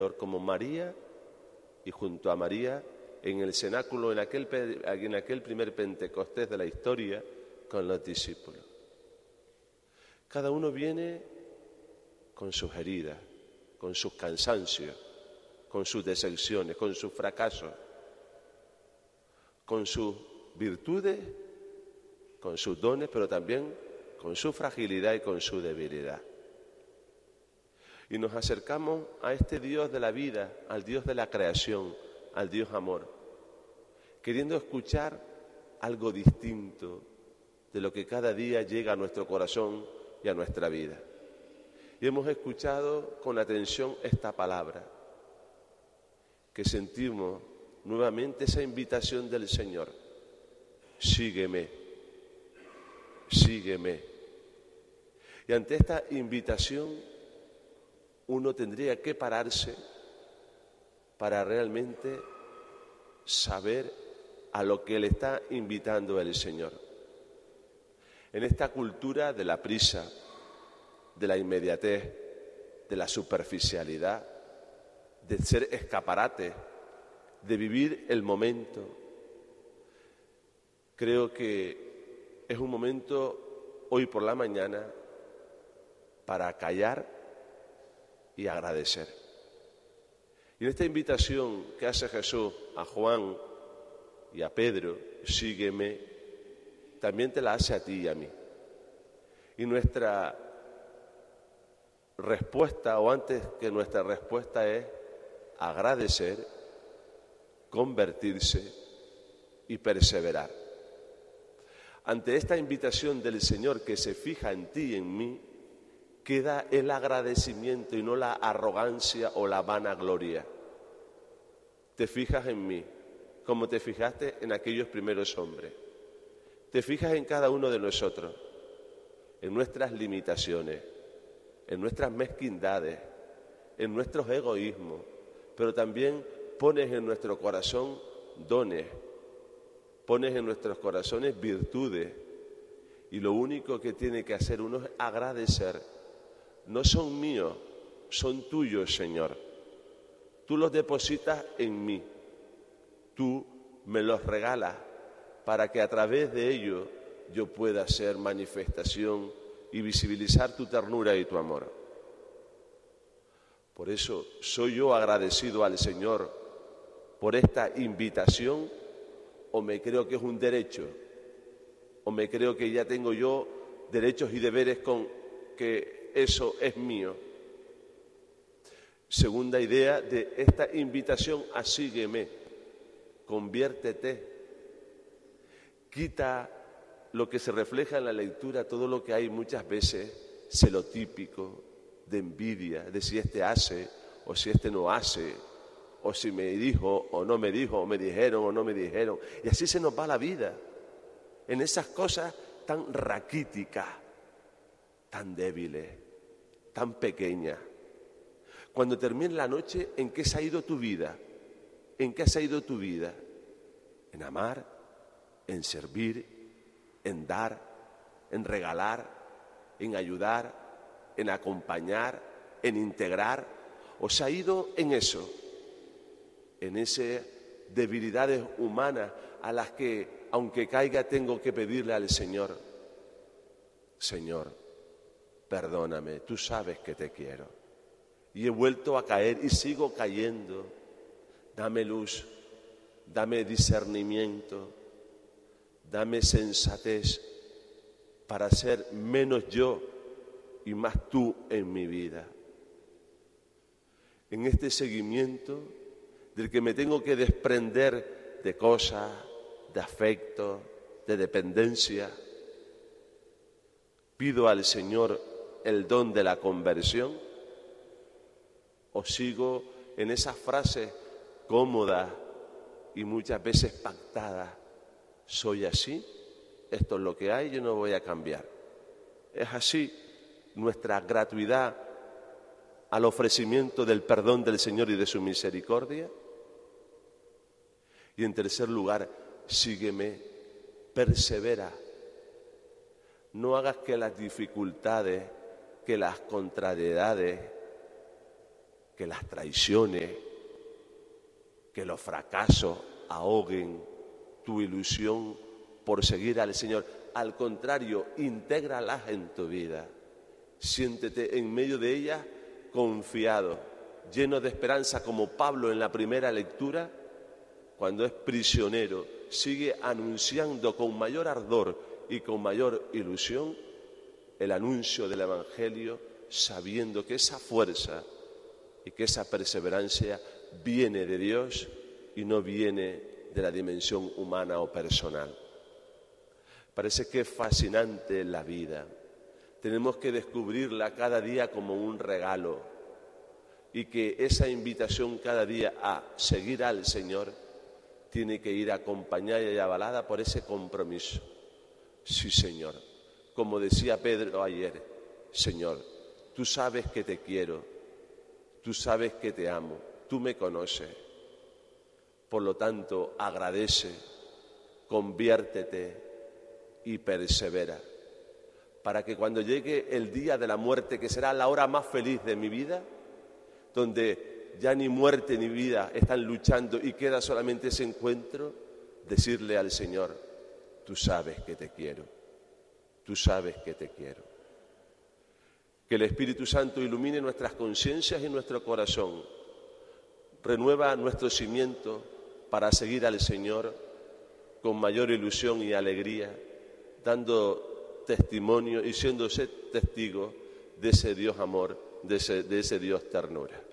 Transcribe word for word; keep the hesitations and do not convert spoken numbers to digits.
como María, y junto a María, en el cenáculo, en aquel, en aquel primer Pentecostés de la historia, con los discípulos. Cada uno viene con sus heridas, con sus cansancios, con sus decepciones, con sus fracasos, con sus virtudes, con sus dones, pero también con su fragilidad y con su debilidad. Y nos acercamos a este Dios de la vida, al Dios de la creación, al Dios amor, queriendo escuchar algo distinto de lo que cada día llega a nuestro corazón y a nuestra vida. Y hemos escuchado con atención esta palabra, que sentimos nuevamente esa invitación del Señor: sígueme, sígueme. Y ante esta invitación uno tendría que pararse para realmente saber a lo que le está invitando el Señor. En esta cultura de la prisa, de la inmediatez, de la superficialidad, de ser escaparate, de vivir el momento, creo que es un momento hoy por la mañana para callar y agradecer. Y en esta invitación que hace Jesús a Juan y a Pedro, sígueme, también te la hace a ti y a mí. Y nuestra respuesta, o antes que nuestra respuesta, es agradecer, convertirse y perseverar. Ante esta invitación del Señor que se fija en ti y en mí, queda el agradecimiento y no la arrogancia o la vanagloria. Te fijas en mí, como te fijaste en aquellos primeros hombres. Te fijas en cada uno de nosotros, en nuestras limitaciones, en nuestras mezquindades, en nuestros egoísmos, pero también pones en nuestro corazón dones, pones en nuestros corazones virtudes, y lo único que tiene que hacer uno es agradecer. No son míos, son tuyos, Señor. Tú los depositas en mí, tú me los regalas para que a través de ellos yo pueda hacer manifestación y visibilizar tu ternura y tu amor. Por eso soy yo agradecido al Señor por esta invitación, o me creo que es un derecho, o me creo que ya tengo yo derechos y deberes con que eso es mío. Segunda idea de esta invitación a sígueme: conviértete. Quita lo que se refleja en la lectura, todo lo que hay muchas veces celotípico, de envidia, de si este hace o si este no hace, o si me dijo o no me dijo, o me dijeron o no me dijeron. Y así se nos va la vida, en esas cosas tan raquíticas, tan débiles, tan pequeñas. Cuando termine la noche, ¿en qué se ha ido tu vida? ¿En qué se ha ido tu vida? En amar, en servir, en dar, en regalar, en ayudar, en acompañar, en integrar. ¿O se ha ido en eso? En esas debilidades humanas a las que, aunque caiga, tengo que pedirle al Señor: Señor, perdóname, tú sabes que te quiero. Y he vuelto a caer y sigo cayendo. Dame luz, dame discernimiento, dame sensatez para ser menos yo y más tú en mi vida. En este seguimiento del que me tengo que desprender de cosas, de afecto, de dependencia, pido al Señor el don de la conversión, o sigo en esas frases cómodas y muchas veces pactadas: soy así, esto es lo que hay, yo no voy a cambiar. Es así nuestra gratuidad al ofrecimiento del perdón del Señor y de su misericordia. Y en tercer lugar, sígueme, persevera. No hagas que las dificultades, que las contrariedades, que las traiciones, que los fracasos ahoguen tu ilusión por seguir al Señor. Al contrario, intégralas en tu vida. Siéntete en medio de ellas confiado, lleno de esperanza, como Pablo en la primera lectura, cuando es prisionero, sigue anunciando con mayor ardor y con mayor ilusión el anuncio del Evangelio, sabiendo que esa fuerza y que esa perseverancia viene de Dios y no viene de la dimensión humana o personal. Parece que es fascinante la vida. Tenemos que descubrirla cada día como un regalo y que esa invitación cada día a seguir al Señor tiene que ir acompañada y avalada por ese compromiso. Sí, Señor, como decía Pedro ayer, Señor, tú sabes que te quiero, tú sabes que te amo, tú me conoces. Por lo tanto, agradece, conviértete y persevera, para que cuando llegue el día de la muerte, que será la hora más feliz de mi vida, donde ya ni muerte ni vida están luchando y queda solamente ese encuentro, decirle al Señor, tú sabes que te quiero, tú sabes que te quiero. Que el Espíritu Santo ilumine nuestras conciencias y nuestro corazón, renueva nuestro cimiento para seguir al Señor con mayor ilusión y alegría, dando testimonio y siendo testigo de ese Dios amor, de ese, de ese Dios ternura.